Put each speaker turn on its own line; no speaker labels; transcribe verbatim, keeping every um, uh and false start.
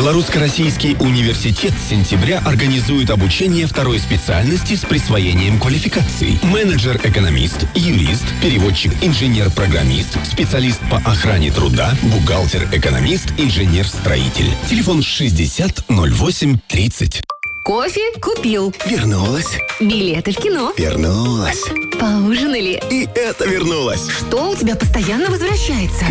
Белорусско-Российский университет с сентября организует обучение второй специальности с присвоением квалификаций. Менеджер-экономист, юрист, переводчик, инженер-программист, специалист по охране труда, бухгалтер-экономист, инженер-строитель. Телефон шестьдесят ноль восемь тридцать.
Кофе купил.
Вернулась.
Билеты в кино.
Вернулась.
Поужинали.
И это вернулось.
Что у тебя постоянно возвращается?